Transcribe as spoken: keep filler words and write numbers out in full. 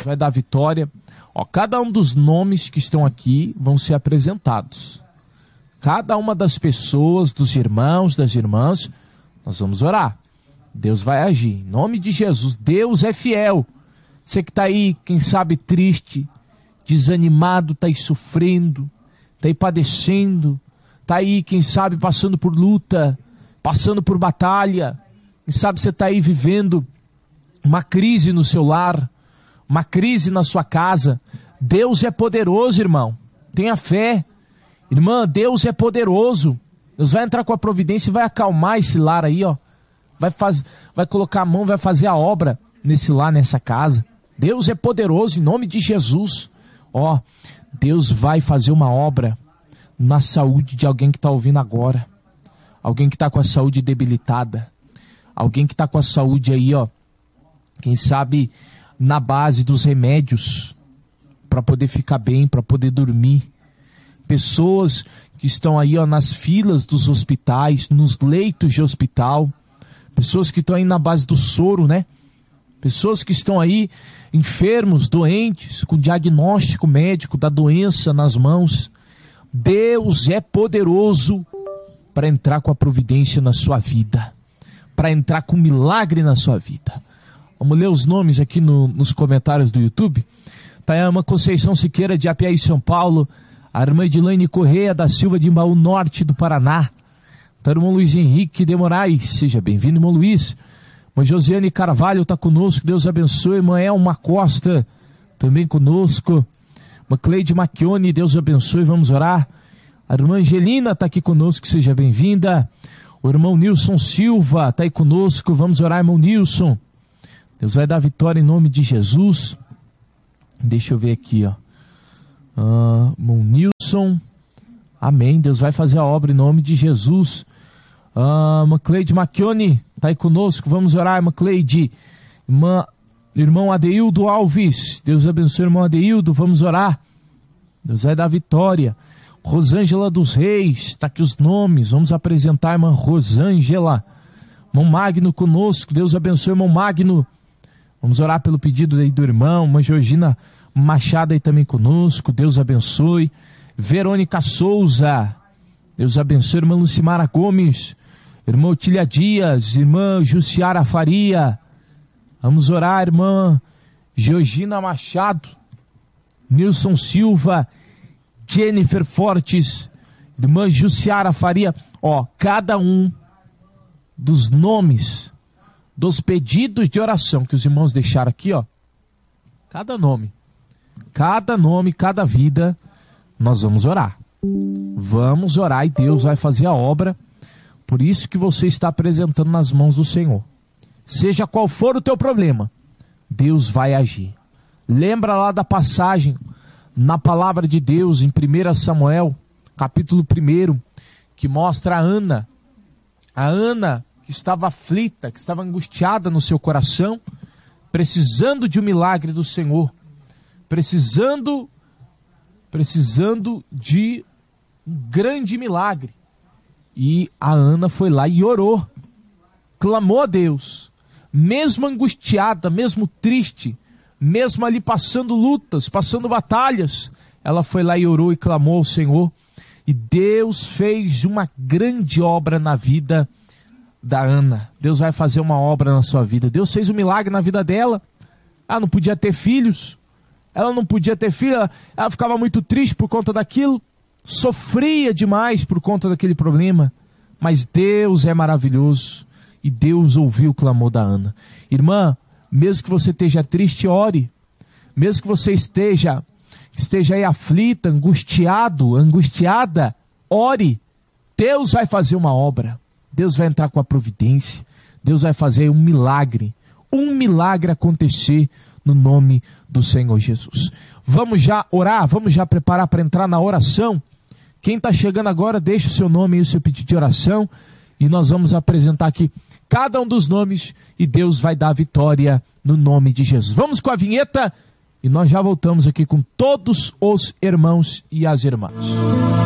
vai dar vitória. Ó, cada um dos nomes que estão aqui vão ser apresentados. Cada uma das pessoas, dos irmãos, das irmãs, nós vamos orar. Deus vai agir. Em nome de Jesus, Deus é fiel. Você que está aí, quem sabe, triste, desanimado, está aí sofrendo, está aí padecendo, está aí, quem sabe, passando por luta, passando por batalha. Quem sabe você está aí vivendo uma crise no seu lar, uma crise na sua casa. Deus é poderoso, irmão. Tenha fé. Irmã, Deus é poderoso. Deus vai entrar com a providência e vai acalmar esse lar aí, ó. Vai, faz, vai colocar a mão, vai fazer a obra nesse lar, nessa casa. Deus é poderoso, em nome de Jesus. Ó, Deus vai fazer uma obra na saúde de alguém que está ouvindo agora. Alguém que está com a saúde debilitada. Alguém que está com a saúde aí, ó. Quem sabe na base dos remédios para poder ficar bem, para poder dormir. Pessoas que estão aí, ó, nas filas dos hospitais, nos leitos de hospital. Pessoas que estão aí na base do soro, né? Pessoas que estão aí enfermos, doentes, com diagnóstico médico da doença nas mãos. Deus é poderoso para entrar com a providência na sua vida, para entrar com milagre na sua vida. Vamos ler os nomes aqui no, nos comentários do YouTube. Tá aí a irmã Conceição Siqueira de Apiaí, São Paulo. A irmã Edilane Correia da Silva de Embaú Norte do Paraná. Tá o irmão Luiz Henrique de Moraes. Seja bem-vindo, irmão Luiz. Irmã Josiane Carvalho está conosco. Deus abençoe. Irmã Elma Costa também conosco. Irmã Cleide Macchione, Deus abençoe. Vamos orar. A irmã Angelina está aqui conosco. Seja bem-vinda. O irmão Nilson Silva está aí conosco. Vamos orar, irmão Nilson. Deus vai dar vitória em nome de Jesus. Deixa eu ver aqui, ó. Uh, irmão Nilson. Amém. Deus vai fazer a obra em nome de Jesus. Uh, irmã Cleide Macchione está aí conosco. Vamos orar, irmã Cleide. Irmã, irmão Adeildo Alves. Deus abençoe, irmão Adeildo. Vamos orar. Deus vai dar vitória. Rosângela dos Reis. Está aqui os nomes. Vamos apresentar a irmã Rosângela. Irmão Magno conosco. Deus abençoe, irmão Magno. Vamos orar pelo pedido aí do irmão. Irmã Georgina Machado aí também conosco. Deus abençoe. Verônica Souza. Deus abençoe, irmã Lucimara Gomes. Irmã Otília Dias. Irmã Jussiara Faria. Vamos orar, irmã Georgina Machado. Nilson Silva. Jennifer Fortes. Irmã Jussiara Faria. Ó, cada um dos nomes, dos pedidos de oração que os irmãos deixaram aqui, ó. Cada nome. Cada nome, cada vida, nós vamos orar. Vamos orar e Deus vai fazer a obra. Por isso que você está apresentando nas mãos do Senhor. Seja qual for o teu problema, Deus vai agir. Lembra lá da passagem na palavra de Deus em primeiro Samuel, capítulo um, que mostra a Ana. A Ana que estava aflita, que estava angustiada no seu coração, precisando de um milagre do Senhor. Precisando, precisando de um grande milagre. E a Ana foi lá e orou, clamou a Deus, mesmo angustiada, mesmo triste, mesmo ali passando lutas, passando batalhas, ela foi lá e orou e clamou ao Senhor, e Deus fez uma grande obra na vida da Ana. Deus vai fazer uma obra na sua vida. Deus fez um milagre na vida dela. Ela não podia ter filhos, ela não podia ter filho, ela, ela ficava muito triste por conta daquilo, sofria demais por conta daquele problema, mas Deus é maravilhoso, e Deus ouviu o clamor da Ana. Irmã, mesmo que você esteja triste, ore. Mesmo que você esteja, esteja aí aflita, angustiado, angustiada, ore. Deus vai fazer uma obra, Deus vai entrar com a providência, Deus vai fazer um milagre, um milagre acontecer no nome do Senhor Jesus. Vamos já orar, vamos já preparar para entrar na oração. Quem está chegando agora, deixa o seu nome e o seu pedido de oração, e nós vamos apresentar aqui cada um dos nomes, e Deus vai dar vitória no nome de Jesus. Vamos com a vinheta, e nós já voltamos aqui com todos os irmãos e as irmãs.